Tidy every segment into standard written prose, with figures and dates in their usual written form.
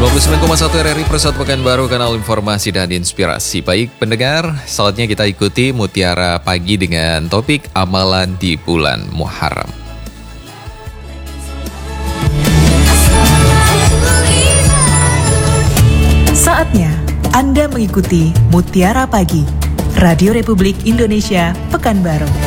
99,1 RRI Persat Pekanbaru, kanal informasi dan inspirasi. Baik pendengar, saatnya kita ikuti Mutiara Pagi dengan topik amalan di bulan Muharram. Saatnya Anda mengikuti Mutiara Pagi, Radio Republik Indonesia Pekanbaru.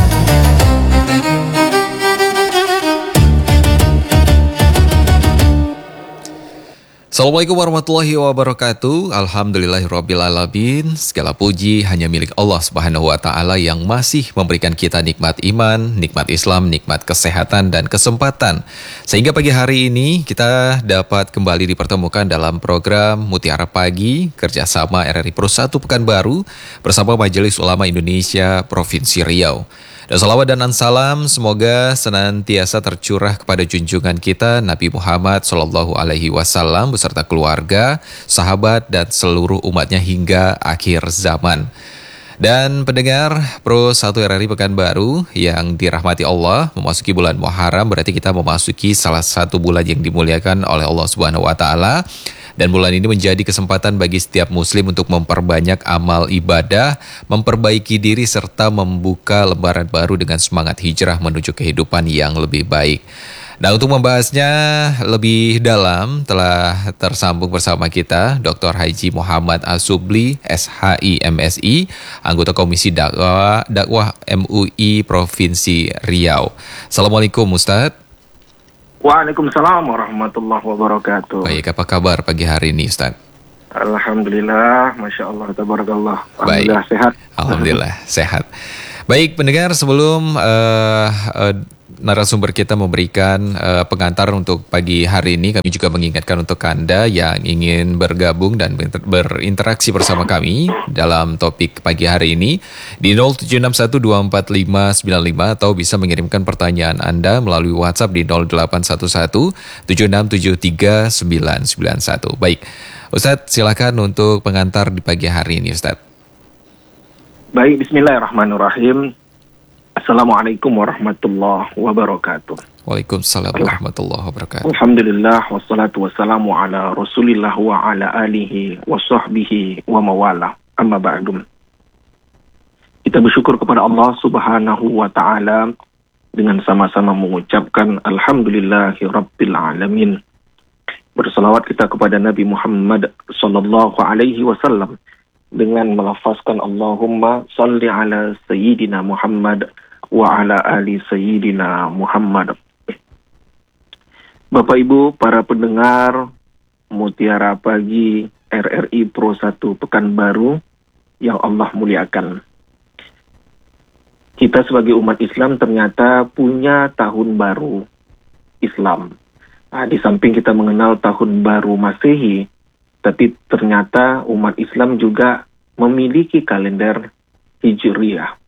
Assalamualaikum warahmatullahi wabarakatuh. Alhamdulillahirrabbilalamin. Segala puji hanya milik Allah Subhanahu wa Ta'ala yang masih memberikan kita nikmat iman, nikmat Islam, nikmat kesehatan dan kesempatan. Sehingga pagi hari ini kita dapat kembali dipertemukan dalam program Mutiara Pagi kerjasama RRI Pro 1 Pekanbaru bersama Majelis Ulama Indonesia Provinsi Riau. Dan salawat dan salam semoga senantiasa tercurah kepada junjungan kita Nabi Muhammad SAW beserta keluarga, sahabat dan seluruh umatnya hingga akhir zaman. Dan pendengar Pro 1 RRI Pekanbaru yang dirahmati Allah, memasuki bulan Muharram berarti kita memasuki salah satu bulan yang dimuliakan oleh Allah Subhanahu wa Ta'ala. Dan bulan ini menjadi kesempatan bagi setiap muslim untuk memperbanyak amal ibadah, memperbaiki diri serta membuka lembaran baru dengan semangat hijrah menuju kehidupan yang lebih baik. Nah, untuk membahasnya lebih dalam telah tersambung bersama kita Dr. Haji Muhammad Asubli, SHI MSI, anggota Komisi Dakwah MUI Provinsi Riau. Assalamualaikum Ustadz. Waalaikumsalam warahmatullahi wabarakatuh. Baik, apa kabar pagi hari ini Ustaz? Alhamdulillah, Masya Allah, tabarakallah. Alhamdulillah sehat. Alhamdulillah sehat. Baik pendengar, sebelum narasumber kita memberikan pengantar untuk pagi hari ini, kami juga mengingatkan untuk Anda yang ingin bergabung dan berinteraksi bersama kami dalam topik pagi hari ini di 0761245595 atau bisa mengirimkan pertanyaan Anda melalui WhatsApp di 0811-7673-991. Baik, Ustadz silakan untuk pengantar di pagi hari ini Ustadz. Baik, bismillahirrahmanirrahim. Assalamualaikum warahmatullahi wabarakatuh. Waalaikumsalam warahmatullahi wabarakatuh. Alhamdulillah, wassalatu wassalamu ala rasulillah wa ala alihi wa sahbihi wa mawala. Amma ba'dum. Kita bersyukur kepada Allah subhanahu wa ta'ala dengan sama-sama mengucapkan Alhamdulillahi Rabbil Alamin. Bersalawat kita kepada Nabi Muhammad sallallahu alaihi wasallam dengan melafazkan Allahumma salli ala Sayyidina Muhammad wa ala ali Sayyidina Muhammad. Bapak Ibu, para pendengar Mutiara Pagi RRI Pro 1 Pekanbaru yang Allah muliakan. Kita sebagai umat Islam ternyata punya tahun baru Islam. Di samping kita mengenal tahun baru Masehi, tapi ternyata umat Islam juga memiliki kalender Hijriyah.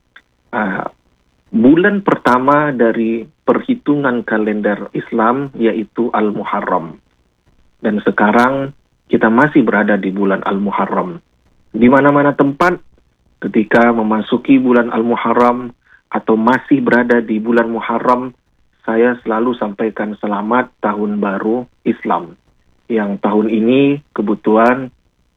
Bulan pertama dari perhitungan kalender Islam yaitu Al-Muharram. Dan sekarang kita masih berada di bulan Al-Muharram. Di mana-mana tempat ketika memasuki bulan Al-Muharram atau masih berada di bulan Muharram, saya selalu sampaikan selamat tahun baru Islam. Yang tahun ini kebetulan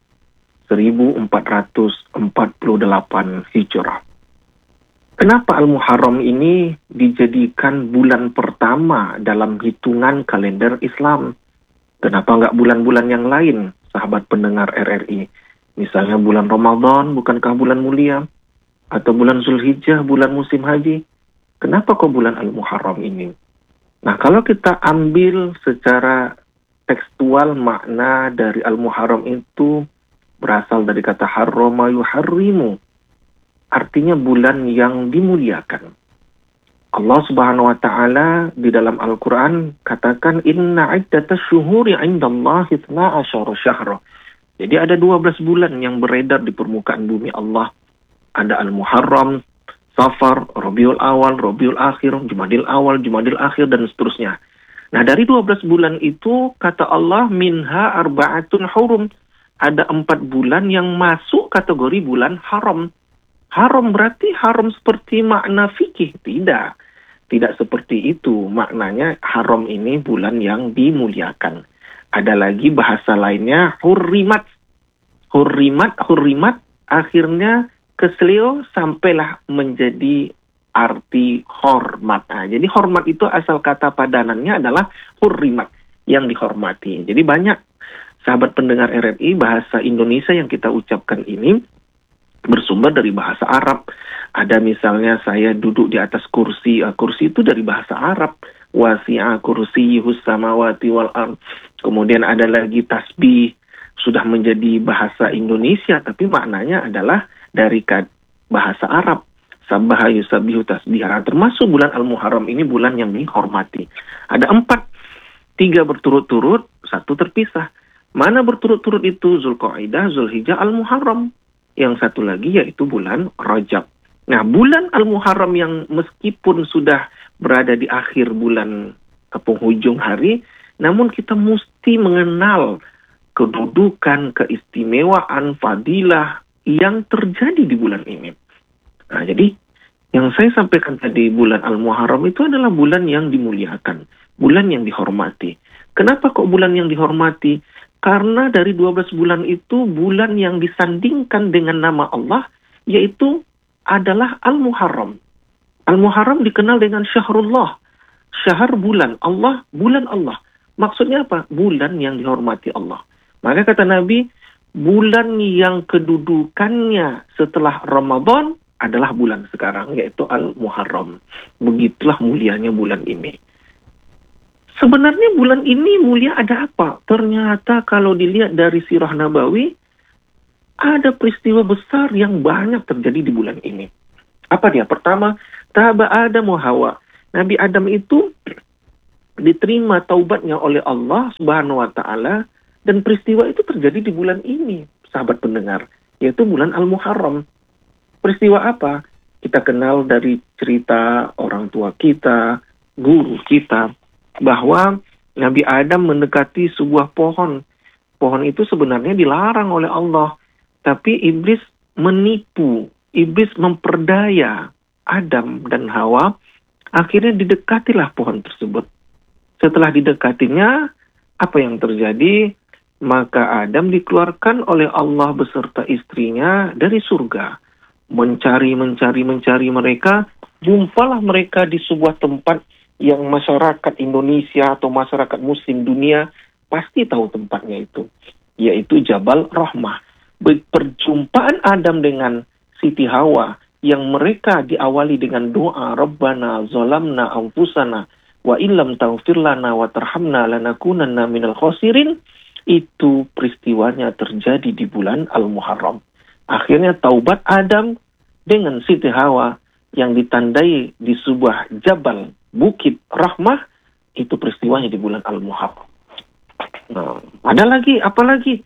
1448 Hijrah. Kenapa Al-Muharram ini dijadikan bulan pertama dalam hitungan kalender Islam? Kenapa nggak bulan-bulan yang lain, sahabat pendengar RRI? Misalnya bulan Ramadan, bukankah bulan mulia? Atau bulan Zulhijjah, bulan musim haji? Kenapa kok bulan Al-Muharram ini? Nah, kalau kita ambil secara tekstual makna dari Al-Muharram itu berasal dari kata harrama yuharrimu. Artinya bulan yang dimuliakan. Allah Subhanahu wa Ta'ala di dalam Al-Quran katakan inna iddatash syuhuri 'indallahi 12 syahra. Jadi ada 12 bulan yang beredar di permukaan bumi Allah. Ada Al-Muharram, Safar, Rabiul Awal, Rabiul Akhir, Jumadil Awal, Jumadil Akhir dan seterusnya. Nah, dari 12 bulan itu kata Allah minha arba'atun hurum. Ada 4 bulan yang masuk kategori bulan haram. Haram berarti haram seperti makna fikih? Tidak. Tidak seperti itu. Maknanya haram ini bulan yang dimuliakan. Ada lagi bahasa lainnya hurrimat. Hurrimat, akhirnya keselio sampailah menjadi arti hormat. Nah, jadi hormat itu asal kata padanannya adalah hurrimat, yang dihormati. Jadi banyak sahabat pendengar RRI, bahasa Indonesia yang kita ucapkan ini bersumber dari bahasa Arab. Ada misalnya saya duduk di atas kursi, kursi itu dari bahasa Arab. Wasi'a kursiyuhus samawati wal ard. Kemudian ada lagi tasbih, sudah menjadi bahasa Indonesia, tapi maknanya adalah dari bahasa Arab. Sabbaha yusabbihu tasbiha. Termasuk bulan Al-Muharram ini bulan yang dihormati. Ada 4, 3 berturut-turut, 1 terpisah. Mana berturut-turut itu? Zulqa'dah, Zulhijjah, Al-Muharram. Yang satu lagi yaitu bulan Rajab. Nah, bulan Al-Muharram yang meskipun sudah berada di akhir bulan ke penghujung hari, namun kita mesti mengenal kedudukan, keistimewaan, fadilah yang terjadi di bulan ini. Nah, jadi yang saya sampaikan tadi, bulan Al-Muharram itu adalah bulan yang dimuliakan, bulan yang dihormati. Kenapa kok bulan yang dihormati? Karena dari 12 bulan itu, bulan yang disandingkan dengan nama Allah, yaitu adalah Al-Muharram. Al-Muharram dikenal dengan Syahrullah. Syahr bulan Allah, bulan Allah. Maksudnya apa? Bulan yang dihormati Allah. Maka kata Nabi, bulan yang kedudukannya setelah Ramadan adalah bulan sekarang, yaitu Al-Muharram. Begitulah mulianya bulan ini. Sebenarnya bulan ini mulia ada apa? Ternyata kalau dilihat dari sirah Nabawi, ada peristiwa besar yang banyak terjadi di bulan ini. Apa dia? Pertama, Taba Adam wa Hawa. Nabi Adam itu diterima taubatnya oleh Allah Subhanahu wa Ta'ala, dan peristiwa itu terjadi di bulan ini, sahabat pendengar, yaitu bulan Al-Muharram. Peristiwa apa? Kita kenal dari cerita orang tua kita, guru kita, bahwa Nabi Adam mendekati sebuah pohon. Pohon itu sebenarnya dilarang oleh Allah, tapi iblis menipu, iblis memperdaya Adam dan Hawa, akhirnya didekatilah pohon tersebut. Setelah didekatinya, apa yang terjadi? Maka Adam dikeluarkan oleh Allah beserta istrinya dari surga. Mencari mereka, jumpalah mereka di sebuah tempat yang masyarakat Indonesia atau masyarakat muslim dunia pasti tahu tempatnya itu, yaitu Jabal Rahmah. Perjumpaan Adam dengan Siti Hawa yang mereka diawali dengan doa, Rabbana zalamna anfusana wa illam taghfir lana wa tarhamna lanakunanna minal khasirin, itu peristiwanya terjadi di bulan Al-Muharram. Akhirnya taubat Adam dengan Siti Hawa yang ditandai di sebuah jabal, bukit Rahmah, itu peristiwanya di bulan Al-Muharram. Nah, ada lagi, apa lagi?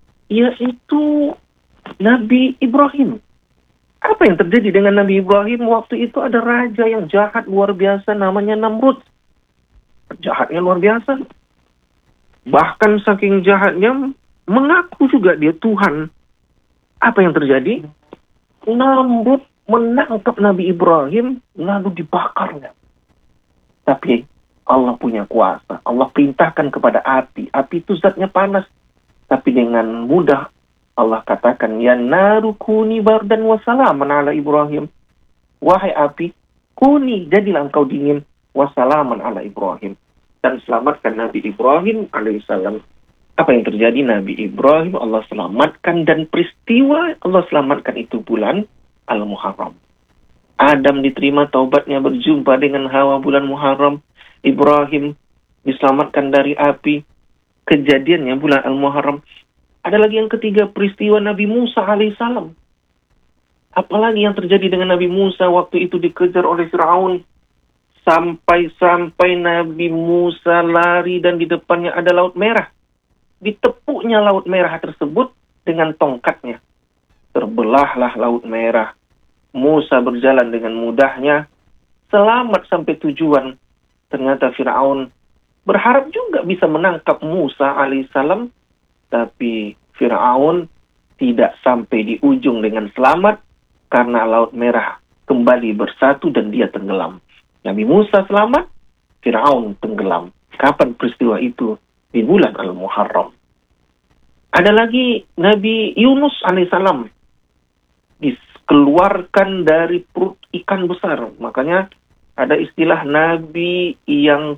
Yaitu Nabi Ibrahim. Apa yang terjadi dengan Nabi Ibrahim? Waktu itu ada raja yang jahat luar biasa, namanya Namrud. Jahatnya luar biasa. Bahkan saking jahatnya, mengaku juga dia Tuhan. Apa yang terjadi? Namrud menangkap Nabi Ibrahim, lalu dibakarnya. Tapi Allah punya kuasa. Allah perintahkan kepada api. Api itu zatnya panas. Tapi dengan mudah Allah katakan, ya naru kuni bardan wa salaman ala Ibrahim. Wahai api, kuni, jadilah engkau dingin, wa salaman ala Ibrahim. Dan selamatkan Nabi Ibrahim alaihissalam. Apa yang terjadi? Nabi Ibrahim Allah selamatkan, dan peristiwa Allah selamatkan itu bulan Al-Muharram. Adam diterima taubatnya, berjumpa dengan Hawa bulan Muharram. Ibrahim diselamatkan dari api, kejadiannya bulan Al-Muharram. Ada lagi yang ketiga, peristiwa Nabi Musa alaihissalam. Apalagi yang terjadi dengan Nabi Musa waktu itu dikejar oleh Firaun. Sampai Nabi Musa lari dan di depannya ada Laut Merah. Ditepuknya Laut Merah tersebut dengan tongkatnya. Terbelahlah Laut Merah. Musa berjalan dengan mudahnya, selamat sampai tujuan. Ternyata Firaun berharap juga bisa menangkap Musa alaihissalam, tapi Firaun tidak sampai di ujung dengan selamat karena Laut Merah kembali bersatu dan dia tenggelam. Nabi Musa selamat, Firaun tenggelam. Kapan peristiwa itu? di bulan Al-Muharram. Ada lagi Nabi Yunus alaihissalam dikeluarkan dari perut ikan besar. Makanya ada istilah Nabi yang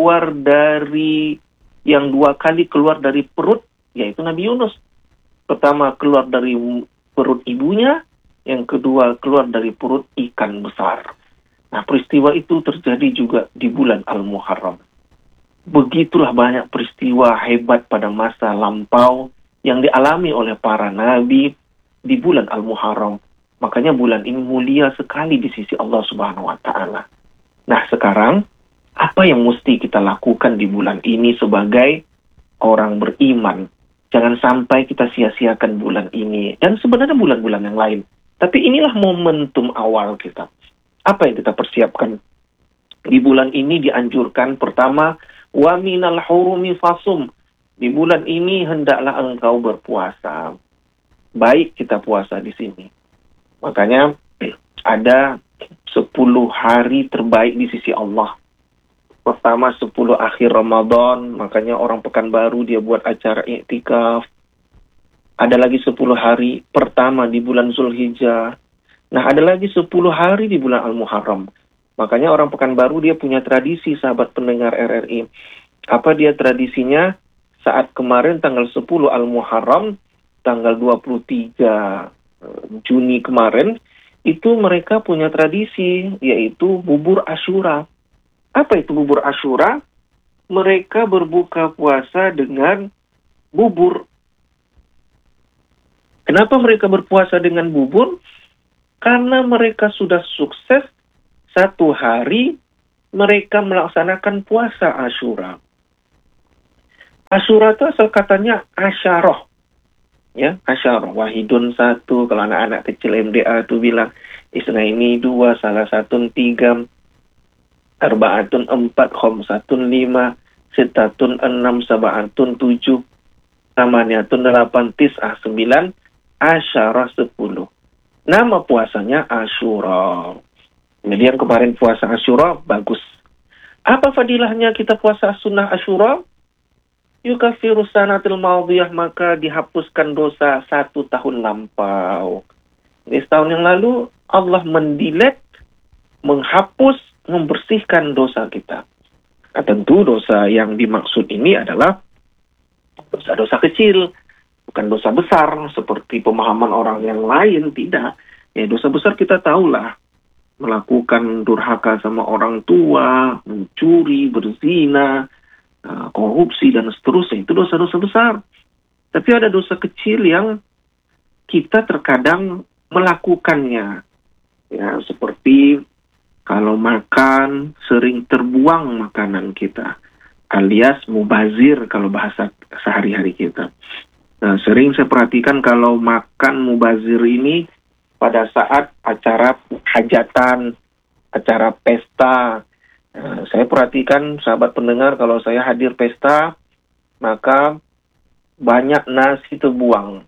dua kali keluar dari perut, yaitu Nabi Yunus. Pertama keluar dari perut ibunya, yang kedua keluar dari perut ikan besar. Nah, peristiwa itu terjadi juga di bulan Al-Muharram. Begitulah banyak peristiwa hebat pada masa lampau yang dialami oleh para nabi di bulan Al-Muharram. Makanya bulan ini mulia sekali di sisi Allah Subhanahu wa Ta'ala. Nah, sekarang apa yang mesti kita lakukan di bulan ini sebagai orang beriman? Jangan sampai kita sia-siakan bulan ini dan sebenarnya bulan-bulan yang lain. Tapi inilah momentum awal kita. Apa yang kita persiapkan? Di bulan ini dianjurkan pertama, wa minal hurumi fasum. Di bulan ini hendaklah engkau berpuasa. Baik kita puasa di sini. Makanya ada 10 hari terbaik di sisi Allah. Pertama 10 akhir Ramadan, makanya orang Pekanbaru dia buat acara iktikaf. Ada lagi 10 hari pertama di bulan Zulhijjah. Nah, ada lagi 10 hari di bulan Al-Muharram. Makanya orang Pekanbaru dia punya tradisi, sahabat pendengar RRI. Apa dia tradisinya? Saat kemarin tanggal 10 Al-Muharram, tanggal 23 Juni kemarin, itu mereka punya tradisi, yaitu bubur Asyura. Apa itu bubur Asyura? Mereka berbuka puasa dengan bubur. Kenapa mereka berpuasa dengan bubur? Karena mereka sudah sukses 1 hari mereka melaksanakan puasa Asyura. Asyura itu asal katanya asyarah. Ya, asyarah. Wahidun 1, kalau anak-anak kecil MDA itu bilang, isnaini 2, salah satun 3, arba'atun 4, khomsatun 5, sitatun 6, sab'atun 7, samaniatun 8, tis'ah 9, asyarah 10. Nama puasanya Asyura. Jadi yang kemarin puasa Asyura, bagus. Apa fadilahnya kita puasa sunnah Asyura? Yukafiru sanatil maudiyah, maka dihapuskan dosa 1 tahun lampau. Jadi setahun yang lalu, Allah mendelete, menghapus, membersihkan dosa kita. Nah, tentu dosa yang dimaksud ini adalah dosa-dosa kecil, bukan dosa besar, seperti pemahaman orang yang lain, tidak. Ya, dosa besar kita tahulah. Melakukan durhaka sama orang tua, mencuri, berzina, korupsi, dan seterusnya. Itu dosa-dosa besar. Tapi ada dosa kecil yang kita terkadang melakukannya. Ya, seperti kalau makan, sering terbuang makanan kita. Alias mubazir kalau bahasa sehari-hari kita. Nah, sering saya perhatikan kalau makan mubazir ini pada saat acara hajatan, acara pesta. Saya perhatikan sahabat pendengar, kalau saya hadir pesta, maka banyak nasi terbuang.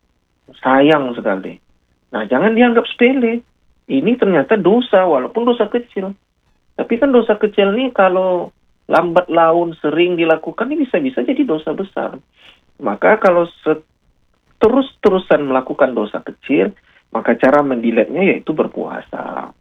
Sayang sekali. Nah, jangan dianggap sepele. Ini ternyata dosa, walaupun dosa kecil. Tapi kan dosa kecil ini kalau lambat laun sering dilakukan, ini bisa-bisa jadi dosa besar. Maka kalau terus-terusan melakukan dosa kecil, maka cara mendiletnya yaitu berpuasa.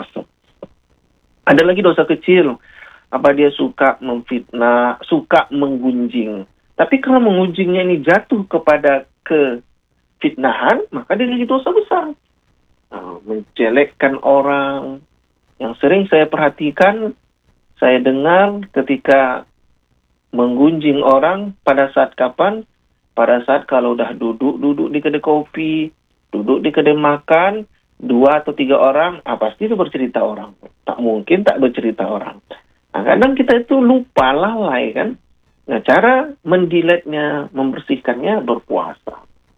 Ada lagi dosa kecil, apa dia suka memfitnah, suka menggunjing. Tapi kalau menggunjingnya ini jatuh kepada kefitnahan, maka dia jadi dosa besar. Menjelekkan orang, yang sering saya perhatikan, saya dengar ketika menggunjing orang pada saat kapan? Pada saat kalau udah duduk di kedai kopi, duduk di kedai makan, 2 atau 3 orang, pasti itu bercerita orang. Tak mungkin tak bercerita orang. Nah, kadang kita itu lupa, lalai kan. Nah, cara mendiletnya, membersihkannya berpuasa.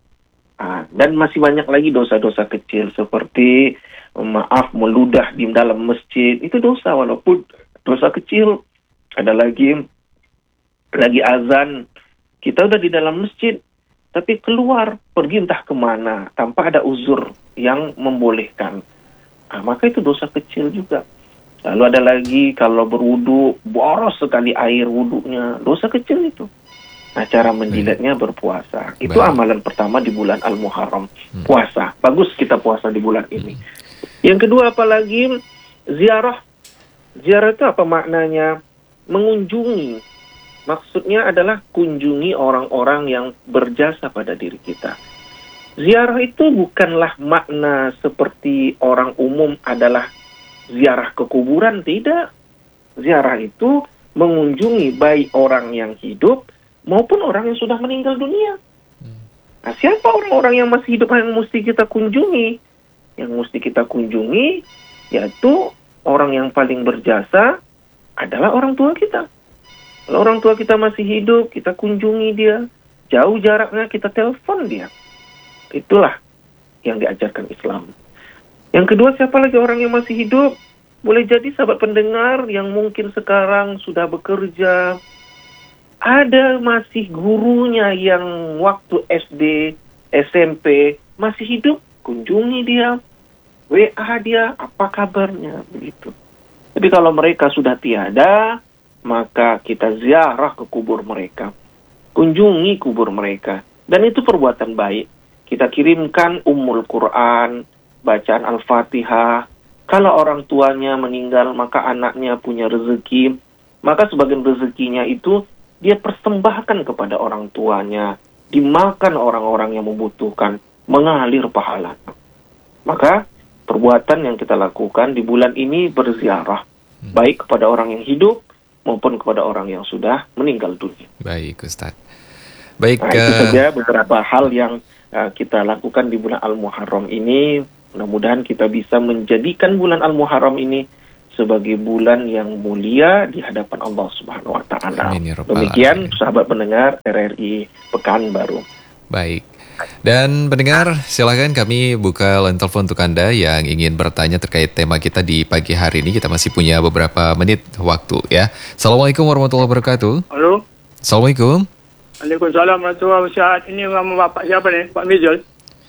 Dan masih banyak lagi dosa-dosa kecil seperti meludah di dalam masjid. Itu dosa walaupun dosa kecil. Ada lagi azan. Kita udah di dalam masjid, tapi keluar, pergi entah kemana, tanpa ada uzur yang membolehkan. Maka itu dosa kecil juga. Lalu ada lagi kalau berwudu, boros sekali air wudunya, dosa kecil itu. Nah, cara menjilatnya berpuasa. Itu Baik. amalan pertama di bulan Al-Muharram. Puasa. Bagus kita puasa di bulan ini. Yang kedua apalagi ziarah. Ziarah itu apa maknanya? Mengunjungi. Maksudnya adalah kunjungi orang-orang yang berjasa pada diri kita. Ziarah itu bukanlah makna seperti orang umum adalah ziarah ke kuburan, tidak. Ziarah itu mengunjungi baik orang yang hidup maupun orang yang sudah meninggal dunia. Nah, siapa orang-orang yang masih hidup yang mesti kita kunjungi? Yang mesti kita kunjungi yaitu orang yang paling berjasa adalah orang tua kita. Kalau orang tua kita masih hidup, kita kunjungi dia. Jauh jaraknya, kita telepon dia. Itulah yang diajarkan Islam. Yang kedua, siapa lagi orang yang masih hidup? Boleh jadi sahabat pendengar yang mungkin sekarang sudah bekerja. Ada masih gurunya yang waktu SD, SMP masih hidup. Kunjungi dia. WA dia, apa kabarnya? Begitu. Tapi kalau mereka sudah tiada, maka kita ziarah ke kubur mereka. Kunjungi kubur mereka. Dan itu perbuatan baik. Kita kirimkan Ummul Quran, bacaan Al-Fatihah. Kalau orang tuanya meninggal, maka anaknya punya rezeki. Maka sebagian rezekinya itu dia persembahkan kepada orang tuanya. Dimakan orang-orang yang membutuhkan. Mengalir pahala. Maka perbuatan yang kita lakukan di bulan ini berziarah. Baik kepada orang yang hidup maupun kepada orang yang sudah meninggal dunia. Baik, Ustaz. Baik, Nah, itu saja beberapa hal yang kita lakukan di bulan Al-Muharram ini. Mudah-mudahan kita bisa menjadikan bulan Al-Muharram ini sebagai bulan yang mulia di hadapan Allah Subhanahu wa taala. Amin ya rabbal Demikian alamin. sahabat pendengar RRI Pekanbaru. Baik. Dan pendengar, silakan kami buka line telepon untuk Anda yang ingin bertanya terkait tema kita di pagi hari ini. Kita masih punya beberapa menit waktu ya. Assalamualaikum warahmatullahi wabarakatuh. Halo. Assalamualaikum. Waalaikumsalam warahmatullahi wabarakatuh. Ini nama Bapak siapa ni? Pak Mijol.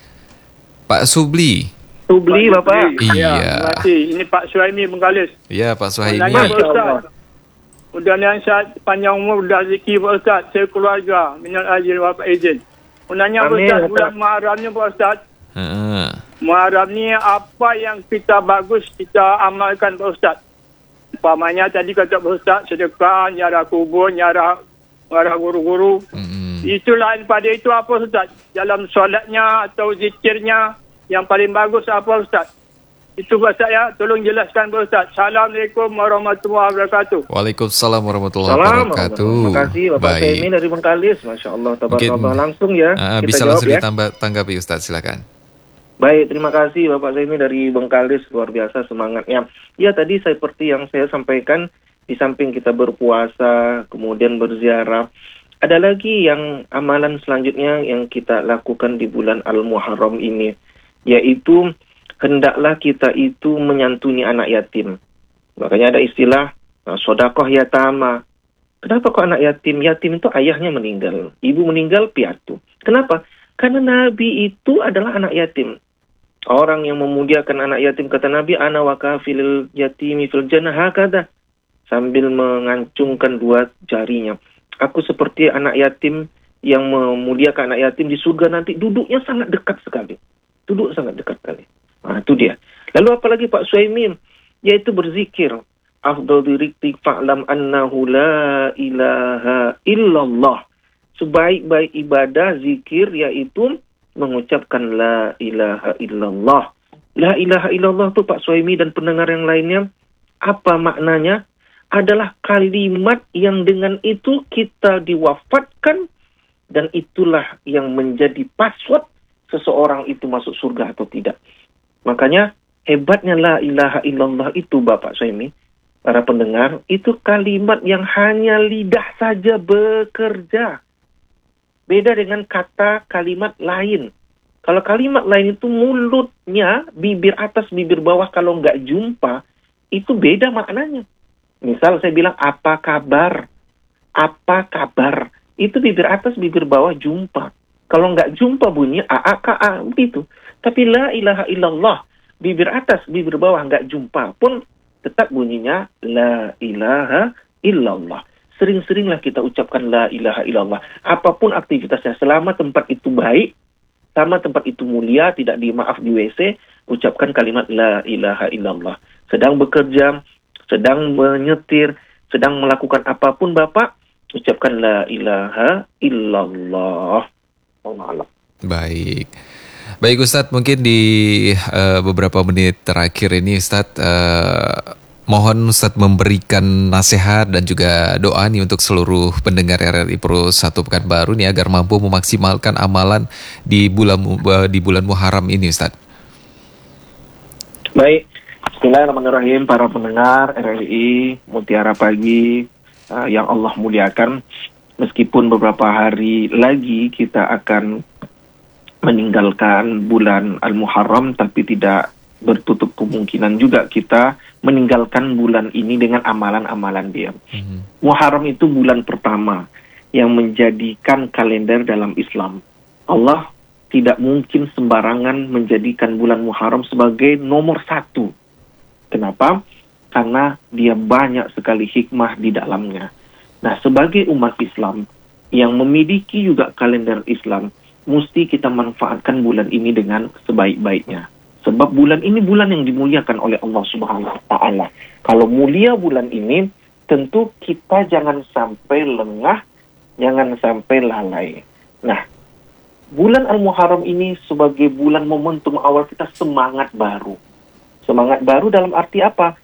Pak Subli. Tubli Bapak. Iya. Ya, terima kasih. Ini Pak Suhaimi Bengkalis. Ya, Pak Suhaimi. Nanya Pak Masya Allah. Ustaz. Mudah-mudahan sihat, panjang umur, dah rezeki Pak Ustaz. Saya keluarga. Minal ajin wa Pak izin. Nanya Pak Amin, Ustaz, Bapak. bulan Muharram ni Pak Ustaz. Heeh. Muharram ni apa yang kita bagus kita amalkan Pak Ustaz? Umpamanya tadi kata Pak Ustaz, sedekah, nyarah kubur, nyarah guru-guru. Itulah pada itu apa Ustaz? Dalam solatnya atau zikirnya yang paling bagus apa Ustaz? Itu Pak Ustaz ya. Tolong jelaskan Pak Ustaz. Assalamualaikum warahmatullahi wabarakatuh. Waalaikumsalam warahmatullahi Salam. wabarakatuh. Terima kasih Bapak Saimi dari Bengkalis. Masya Allah. Tabarakallah. Langsung ya. Kita bisa jawab langsung ya. ditanggapi Ustaz, silakan. Baik, terima kasih Bapak Zaini dari Bengkalis, luar biasa semangatnya. Ya, tadi seperti yang saya sampaikan, di samping kita berpuasa, kemudian berziarah, ada lagi yang amalan selanjutnya yang kita lakukan di bulan Al-Muharram ini, yaitu hendaklah kita itu menyantuni anak yatim. Makanya ada istilah sodakoh yatama. Kenapa kok anak yatim? Yatim itu ayahnya meninggal, ibu meninggal piatu. Kenapa? Karena Nabi itu adalah anak yatim. Orang yang memuliakan anak yatim, kata Nabi, ana wa kafilil yatimi fil jannah hakada, sambil mengancungkan dua jarinya. Aku seperti anak yatim yang memuliakan anak yatim di surga nanti, duduknya sangat dekat sekali. Duduk sangat dekat sekali. Nah, itu dia. Lalu apalagi Pak Suhaimi, yaitu berzikir. Afdal diriktik fa'lam annahu la ilaha illallah. Sebaik-baik ibadah, zikir, yaitu mengucapkan la ilaha illallah. La ilaha illallah itu Pak Suhaimi dan pendengar yang lainnya, apa maknanya? Adalah kalimat yang dengan itu kita diwafatkan, dan itulah yang menjadi password seseorang itu masuk surga atau tidak. Makanya hebatnya la ilaha illallah itu Bapak Suhaimi, para pendengar, itu kalimat yang hanya lidah saja bekerja. Beda dengan kata kalimat lain. Kalau kalimat lain itu mulutnya, bibir atas, bibir bawah, kalau nggak jumpa, itu beda maknanya. Misal saya bilang, apa kabar? Apa kabar? Itu bibir atas, bibir bawah jumpa. Kalau nggak jumpa bunyi a begitu. Tapi la ilaha illallah, bibir atas, bibir bawah nggak jumpa pun tetap bunyinya la ilaha illallah. sering-seringlah kita ucapkan la ilaha illallah. Apapun aktivitasnya, selama tempat itu baik, selama tempat itu mulia, tidak dimaaf di WC, ucapkan kalimat la ilaha illallah. Sedang bekerja, sedang menyetir, sedang melakukan apapun Bapak, ucapkan la ilaha illallah. Allah. Baik. Baik Ustadz, mungkin di beberapa menit terakhir ini Ustadz, mohon Ustadz memberikan nasihat dan juga doa nih untuk seluruh pendengar RRI Pro 1 Pekanbaru nih agar mampu memaksimalkan amalan di bulan Muharram ini Ustadz. Baik, bismillahirrahmanirrahim para pendengar RRI Mutiara Pagi yang Allah muliakan. Meskipun beberapa hari lagi kita akan meninggalkan bulan Al-Muharram, tapi tidak bertutup kemungkinan juga kita meninggalkan bulan ini dengan amalan-amalan dia. Muharram itu bulan pertama yang menjadikan kalender dalam Islam. Allah tidak mungkin sembarangan menjadikan bulan Muharram sebagai nomor 1. Kenapa? Karena dia banyak sekali hikmah di dalamnya. Nah, sebagai umat Islam yang memiliki juga kalender Islam, mesti kita manfaatkan bulan ini dengan sebaik-baiknya. Sebab bulan ini bulan yang dimuliakan oleh Allah Subhanahu wa Ta'ala. Kalau mulia bulan ini, tentu kita jangan sampai lengah, jangan sampai lalai. Nah, bulan Al-Muharram ini sebagai bulan momentum awal kita semangat baru. Semangat baru dalam arti apa?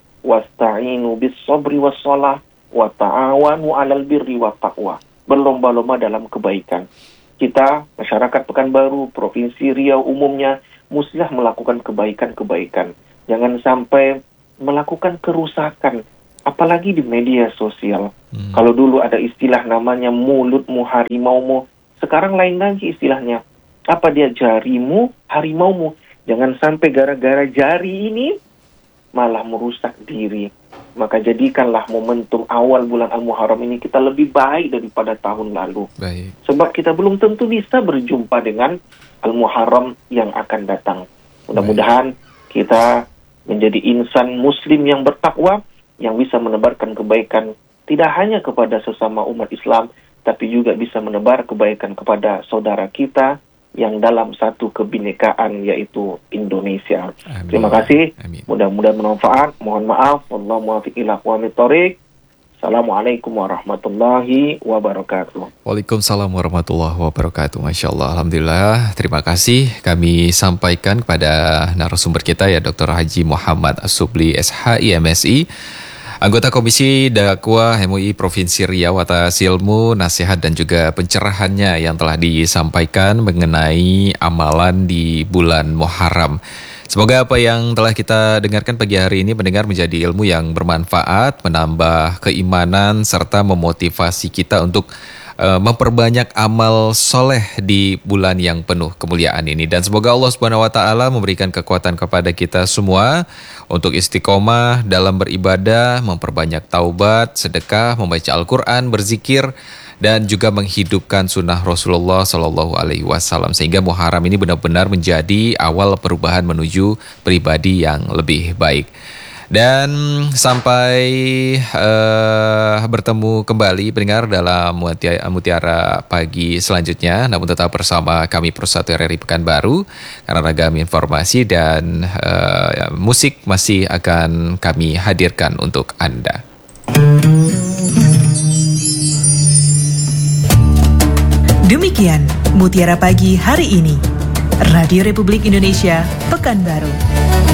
Wasta'inu bis sabri was shalah wa ta'awanu 'alal birri wat taqwa. Berlomba-lomba dalam kebaikan. Kita, masyarakat Pekanbaru, Provinsi Riau umumnya, mestilah melakukan kebaikan-kebaikan. Jangan sampai melakukan kerusakan, apalagi di media sosial. Kalau dulu ada istilah namanya mulutmu harimaumu, sekarang lain lagi istilahnya. Apa dia? Jarimu harimaumu. Jangan sampai gara-gara jari ini malah merusak diri. Maka jadikanlah momentum awal bulan Al-Muharram ini kita lebih baik daripada tahun lalu. Baik. Sebab kita belum tentu bisa berjumpa dengan Al-Muharram yang akan datang. Mudah-mudahan kita menjadi insan muslim yang bertakwa, yang bisa menebarkan kebaikan tidak hanya kepada sesama umat Islam, tapi juga bisa menebar kebaikan kepada saudara kita yang dalam satu kebinekaan, yaitu Indonesia. Amin. Terima kasih. Amin. Mudah-mudahan bermanfaat. Mohon maaf. Wallahu muwaffiq ila aqwamit thoriq. Assalamualaikum warahmatullahi wabarakatuh. Waalaikumsalam warahmatullahi wabarakatuh. Masya Allah, Alhamdulillah. Terima kasih kami sampaikan kepada narasumber kita ya Dr. Haji Muhammad As-Subli SHI MSI, anggota Komisi Dakwah MUI Provinsi Riau, atas ilmu, nasihat dan juga pencerahannya yang telah disampaikan mengenai amalan di bulan Muharram. Semoga apa yang telah kita dengarkan pagi hari ini mendengar menjadi ilmu yang bermanfaat, menambah keimanan, serta memotivasi kita untuk memperbanyak amal soleh di bulan yang penuh kemuliaan ini. Dan semoga Allah Subhanahu wa Ta'ala memberikan kekuatan kepada kita semua untuk istiqomah dalam beribadah, memperbanyak taubat, sedekah, membaca Al-Quran, berzikir, dan juga menghidupkan sunnah Rasulullah Sallallahu Alaihi Wasallam, sehingga Muharram ini benar-benar menjadi awal perubahan menuju pribadi yang lebih baik. Dan sampai bertemu kembali pendengar dalam Mutiara Pagi selanjutnya, namun tetap bersama kami Pro 1 RRI Pekanbaru, karena ragam informasi dan musik masih akan kami hadirkan untuk Anda. Demikian Mutiara Pagi hari ini. Radio Republik Indonesia Pekanbaru.